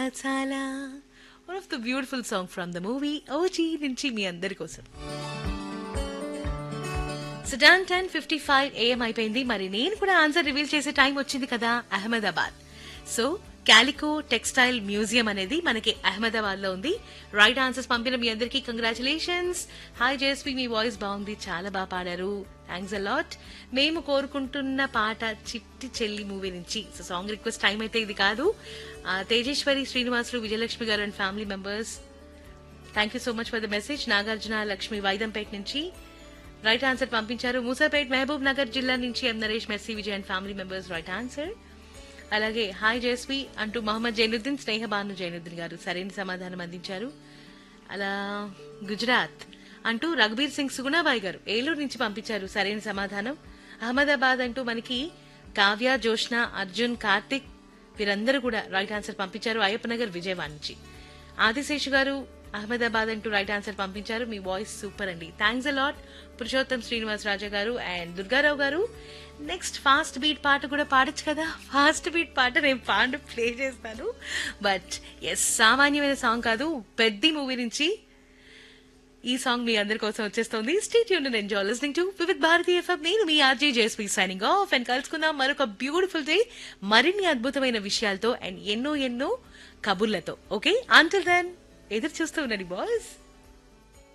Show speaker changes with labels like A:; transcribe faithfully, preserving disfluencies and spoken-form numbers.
A: చాలా చాలా one of the beautiful song from the movie OG నుంచి మీ అందరి కోసం. Sudan ten fifty five AM అయిపోయింది. మరి నేను కూడా ఆన్సర్ రివీల్ చేసే టైం వచ్చింది కదా, అహ్మదాబాద్. సో కాలికో టెక్స్టైల్ మ్యూజియం అనేది మనకి అహ్మదాబాద్ లో ఉంది. రైట్ ఆన్సర్స్ పంపిన మీ అందరికీ కంగ్రాచులేషన్స్. హాయ్ జేఎస్పీ, మీ వాయిస్ బాగుంది, చాలా బాగా పాడారు, థ్యాంక్స్ అ లాట్. మేము కోరుకుంటున్న పాట చిట్టి చెల్లి మూవీ నుంచి. సో సాంగ్ రిక్వెస్ట్ టైం అయితే ఇది కాదు. ఆ, తేజేశ్వరి, శ్రీనివాసులు, విజయలక్ష్మి గారు and family members, thank you so much for the message. Nagarjuna Lakshmi వైదంపేట్ నుంచి రైట్ ఆన్సర్ పంపించారు. మూసాపేట్ మహబూబ్ నగర్ జిల్లా నుంచి ఎం Naresh, mercy, Vijay and family members right answer. అలాగే హాయ్ జయస్వి అంటూ మహమ్మద్ జైనుద్దీన్, స్నేహబాను జైనుద్దీన్ గారు సరైన సమాధానం అందించారు. అలా గుజరాత్ అంటూ రఘుబీర్ సింగ్ సుగుణాబాయి గారు ఏలూరు నుంచి పంపించారు సరైన సమాధానం. అహ్మదాబాద్ అంటూ మనకి కావ్య, జోష్న, అర్జున్, కార్తిక్ వీరందరూ కూడా రైట్ ఆన్సర్ పంపించారు. అయ్యప్పనగర్ విజయవాడ నుంచి ఆదిశేషు గారు అహ్మదాబాద్ అంటూ రైట్ ఆన్సర్ పంపించారు. మీ వాయిస్ సూపర్ అండి, thanks a lot. Purushottam Srinivas రాజా గారు అండ్ దుర్గారావు గారు, నెక్స్ట్ ఫాస్ట్ బీట్ పాట కూడా పాడొచ్చు కదా. ఫాస్ట్ బీట్ పాట నేను పాడు ప్లే చేస్తాను, బట్ ఎస్ సామాన్యమైన సాంగ్ కాదు, పెద్ద మూవీ నుంచి ఈ సాంగ్ మీ అందరి కోసం వచ్చేస్తుంది. Stay tuned and enjoy listening to Vividh Bharati FM. నేను మీ RJ JSP signing off. And కలుసుకుందాం మరొక బ్యూటిఫుల్ డే మరిన్ని అద్భుతమైన విషయాలతో అండ్ ఎన్నో ఎన్నో కబుర్లతో. ఓకే, అంటిల్ దెన్ ఎదురు చూస్తూ ఉండండి బాయ్స్.